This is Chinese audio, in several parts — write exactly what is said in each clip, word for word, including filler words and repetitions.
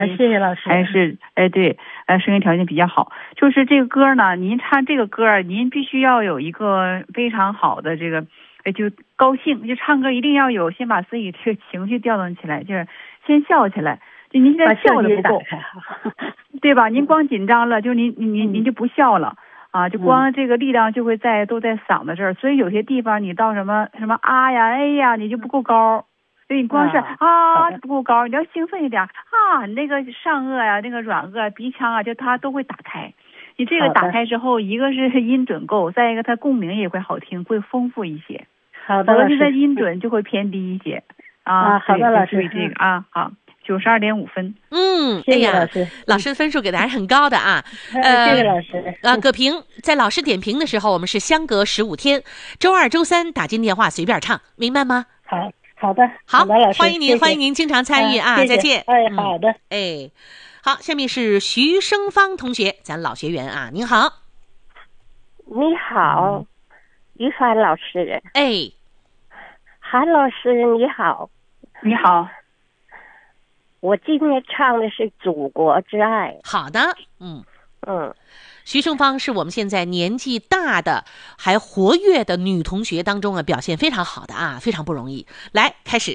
谢谢老师。 还是哎对，呃，声音条件比较好。就是这个歌呢，您唱这个歌，您必须要有一个非常好的这个，哎，就高兴，就唱歌一定要有，先把自己这个情绪调动起来，就是先笑起来。就您现在笑的不够，对吧？您光紧张了，就您您您您就不笑了。啊，就光这个力量就会在都在嗓子这儿，所以有些地方你到什么什么啊呀哎呀，你就不够高，所以你光是啊不够高，你要兴奋一点啊，你那个上颚呀、那个软腭、鼻腔啊，就它都会打开。你这个打开之后，一个是音准够，再一个它共鸣也会好听，会丰富一些。 好的，老师。 现在音准就会偏低一些啊。 好的，老师。 注意这个啊，好。九十二点五分， 嗯， 谢谢老师。 哎呀，老师的分数给的还是很高的啊。 呃，谢谢老师。 呃，葛平在老师点评的时候，我们是相隔十五天，周二、周三打进电话随便唱，明白吗？ 好，好的， 好， 好的，老师， 欢迎您， 谢谢欢迎您经常参与啊， 谢谢再见。 哎，好的， 嗯、哎，好，下面是徐生芳同学，咱老学员啊，您好。 你好，于凡老师。 哎， 韩老师你好。 你好。 我今天唱的是《祖国之爱》。 好的，嗯嗯， 徐生芳是我们现在年纪大的还活跃的女同学当中啊，表现非常好的啊，非常不容易。来，开始。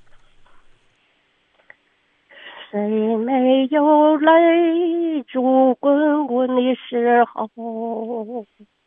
谁没有泪珠滚滚的时候，